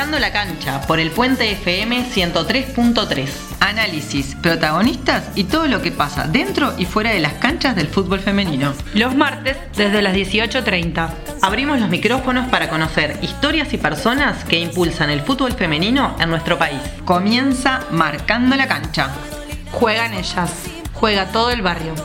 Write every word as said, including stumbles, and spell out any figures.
Marcando la cancha por el Puente F M ciento tres punto tres. Análisis, protagonistas y todo lo que pasa dentro y fuera de las canchas del fútbol femenino. Los martes desde las dieciocho treinta. Abrimos los micrófonos para conocer historias y personas que impulsan el fútbol femenino en nuestro país. Comienza Marcando la cancha. Juegan ellas. Juega todo el barrio.